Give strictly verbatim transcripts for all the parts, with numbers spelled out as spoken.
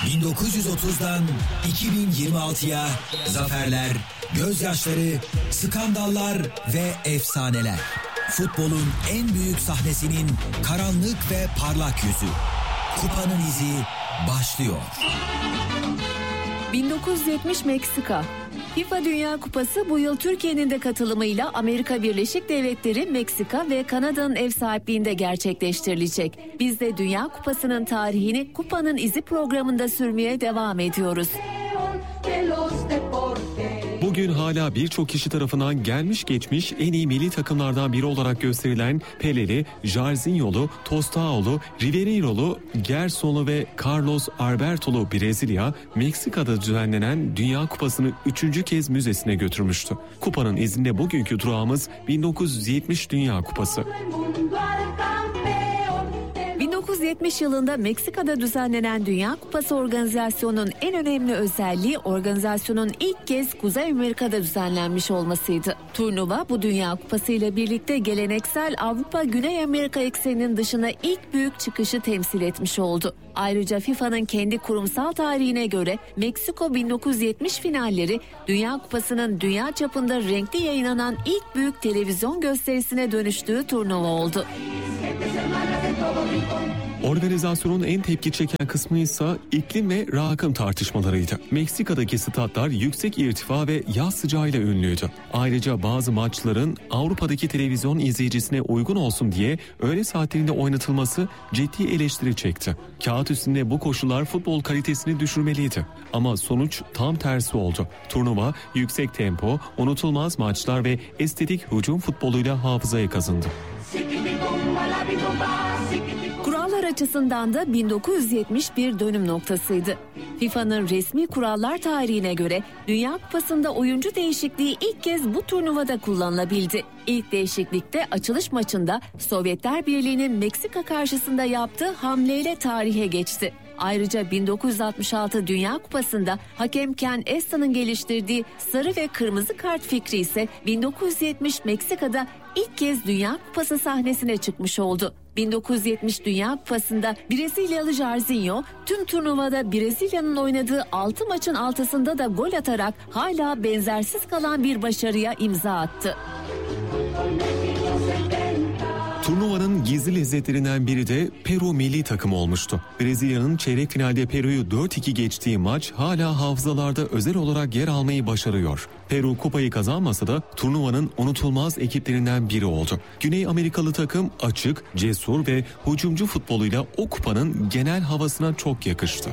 bin dokuz yüz otuzdan iki bin yirmi altıya zaferler, gözyaşları, skandallar ve efsaneler. Futbolun en büyük sahnesinin karanlık ve parlak yüzü. Kupanın izi başlıyor. bin dokuz yüz yetmiş Meksika. FIFA Dünya Kupası bu yıl Türkiye'nin de katılımıyla Amerika Birleşik Devletleri, Meksika ve Kanada'nın ev sahipliğinde gerçekleştirilecek. Biz de Dünya Kupası'nın tarihini Kupanın İzi programında sürmeye devam ediyoruz. Bugün hala birçok kişi tarafından gelmiş geçmiş en iyi milli takımlardan biri olarak gösterilen Peleli, Jairzinho'lu, Tostao'lu, Riveiro'lu, Gerson'lu ve Carlos Alberto'lu Brezilya, Meksika'da düzenlenen Dünya Kupası'nı üçüncü kez müzesine götürmüştü. Kupanın izinde bugünkü durağımız bin dokuz yüz yetmiş Dünya Kupası. bin dokuz yüz yetmiş yılında Meksika'da düzenlenen Dünya Kupası organizasyonunun en önemli özelliği organizasyonun ilk kez Kuzey Amerika'da düzenlenmiş olmasıydı. Turnuva bu Dünya Kupası ile birlikte geleneksel Avrupa-Güney Amerika ekseninin dışına ilk büyük çıkışı temsil etmiş oldu. Ayrıca FIFA'nın kendi kurumsal tarihine göre Meksiko bin dokuz yüz yetmiş finalleri Dünya Kupası'nın dünya çapında renkli yayınlanan ilk büyük televizyon gösterisine dönüştüğü turnuva oldu. Organizasyonun en tepki çeken kısmı ise iklim ve rakım tartışmalarıydı. Meksika'daki statlar yüksek irtifa ve yaz sıcağıyla ünlüydü. Ayrıca bazı maçların Avrupa'daki televizyon izleyicisine uygun olsun diye öğle saatlerinde oynatılması ciddi eleştiri çekti. Kağıt üstünde bu koşullar futbol kalitesini düşürmeliydi. Ama sonuç tam tersi oldu. Turnuva yüksek tempo, unutulmaz maçlar ve estetik hücum futboluyla hafızaya kazındı. Kurallar açısından da bin dokuz yüz yetmiş bir dönüm noktasıydı. FIFA'nın resmi kurallar tarihine göre Dünya Kupası'nda oyuncu değişikliği ilk kez bu turnuvada kullanılabildi. İlk değişiklikte açılış maçında Sovyetler Birliği'nin Meksika karşısında yaptığı hamleyle tarihe geçti. Ayrıca bin dokuz yüz altmış altı Dünya Kupası'nda hakem Ken Estan'ın geliştirdiği sarı ve kırmızı kart fikri ise bin dokuz yüz yetmiş Meksika'da ilk kez Dünya Kupası sahnesine çıkmış oldu. bin dokuz yüz yetmiş Dünya Kupası'nda Brezilyalı Jairzinho tüm turnuvada Brezilya'nın oynadığı altı maçın altısında da gol atarak hala benzersiz kalan bir başarıya imza attı. Turnuvanın gizli lezzetlerinden biri de Peru milli takımı olmuştu. Brezilya'nın çeyrek finalde Peru'yu dört iki geçtiği maç hala hafızalarda özel olarak yer almayı başarıyor. Peru kupayı kazanmasa da turnuvanın unutulmaz ekiplerinden biri oldu. Güney Amerikalı takım açık, cesur ve hücumcu futboluyla o kupanın genel havasına çok yakıştı.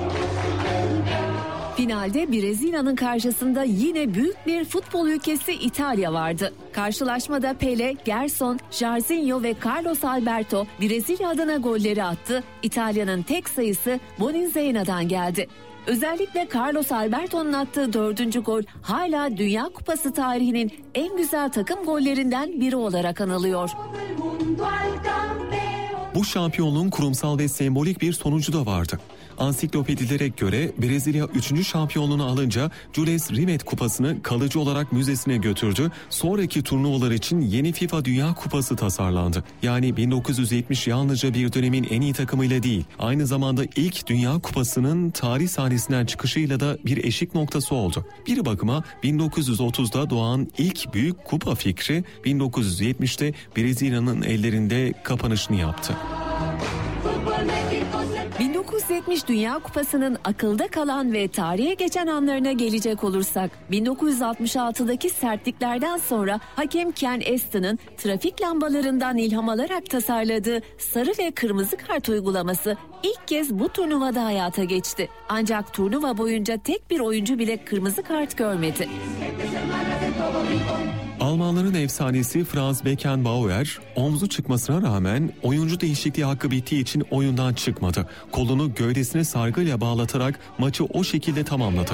Finalde Brezilya'nın karşısında yine büyük bir futbol ülkesi İtalya vardı. Karşılaşmada Pele, Gerson, Jairzinho ve Carlos Alberto Brezilya adına golleri attı. İtalya'nın tek sayısı Boninzaina'dan geldi. Özellikle Carlos Alberto'nun attığı dördüncü gol hala Dünya Kupası tarihinin en güzel takım gollerinden biri olarak anılıyor. Bu şampiyonluğun kurumsal ve sembolik bir sonucu da vardı. Ansiklopedilere göre Brezilya üçüncü şampiyonluğunu alınca Jules Rimet Kupası'nı kalıcı olarak müzesine götürdü. Sonraki turnuvalar için yeni FIFA Dünya Kupası tasarlandı. Yani bin dokuz yüz yetmiş yalnızca bir dönemin en iyi takımıyla değil, aynı zamanda ilk Dünya Kupası'nın tarih sahnesinden çıkışıyla da bir eşik noktası oldu. Bir bakıma bin dokuz yüz otuzda doğan ilk büyük kupa fikri bin dokuz yüz yetmişte Brezilya'nın ellerinde kapanışını yaptı. bin dokuz yüz yetmiş Dünya Kupası'nın akılda kalan ve tarihe geçen anlarına gelecek olursak, bin dokuz yüz altmış altıdaki sertliklerden sonra hakem Ken Estan'ın trafik lambalarından ilham alarak tasarladığı sarı ve kırmızı kart uygulaması ilk kez bu turnuvada hayata geçti. Ancak turnuva boyunca tek bir oyuncu bile kırmızı kart görmedi. Almanların efsanesi Franz Beckenbauer omzu çıkmasına rağmen oyuncu değişikliği hakkı bittiği için oyundan çıkmadı. Kolunu gövdesine sargıyla bağlatarak maçı o şekilde tamamladı.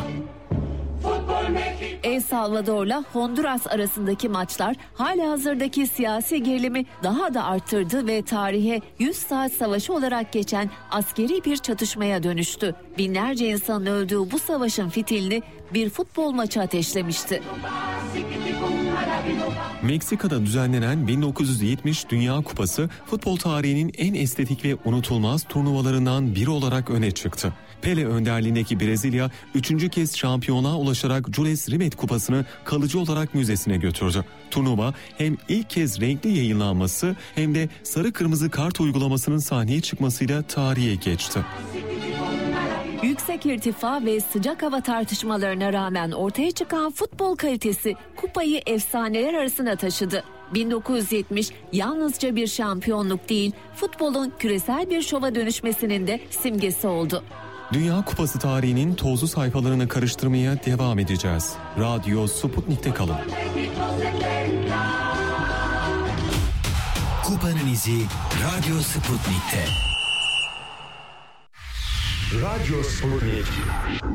El Salvador'la Honduras arasındaki maçlar halihazırdaki siyasi gerilimi daha da arttırdı ve tarihe yüz saat savaşı olarak geçen askeri bir çatışmaya dönüştü. Binlerce insanın öldüğü bu savaşın fitilini bir futbol maçı ateşlemişti. Meksika'da düzenlenen bin dokuz yüz yetmiş Dünya Kupası futbol tarihinin en estetik ve unutulmaz turnuvalarından biri olarak öne çıktı. Pele önderliğindeki Brezilya üçüncü kez şampiyonluğa ulaşarak Jules Rimet Kupası'nı kalıcı olarak müzesine götürdü. Turnuva hem ilk kez renkli yayınlanması hem de sarı kırmızı kart uygulamasının sahneye çıkmasıyla tarihe geçti. Yüksek irtifa ve sıcak hava tartışmalarına rağmen ortaya çıkan futbol kalitesi kupayı efsaneler arasına taşıdı. bin dokuz yüz yetmiş yalnızca bir şampiyonluk değil, futbolun küresel bir şova dönüşmesinin de simgesi oldu. Dünya Kupası tarihinin tozlu sayfalarını karıştırmaya devam edeceğiz. Radyo Sputnik'te kalın. Kupanın izi Radyo Sputnik'te. Radyo Sputnik.